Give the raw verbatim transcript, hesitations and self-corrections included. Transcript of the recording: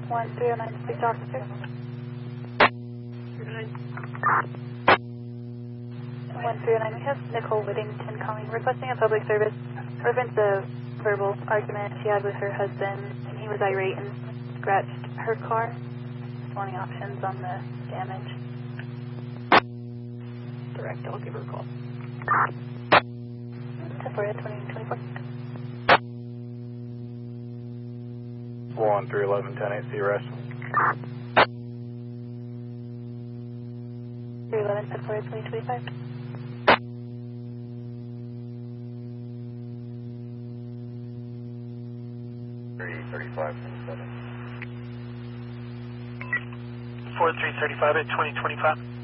one three oh nine, police officer. one three oh nine, we have Nicole Whittington calling, requesting a public service. Reference a verbal argument she had with her husband, and he was irate and scratched her car. Just wanting options on the damage. Direct, I'll give her a call. Sephora twenty twenty-four. one three eleven ten eight C arrest. three eleven Sephora twenty twenty-five. three thirty-five twenty-seven. four three thirty-five at twenty twenty-five.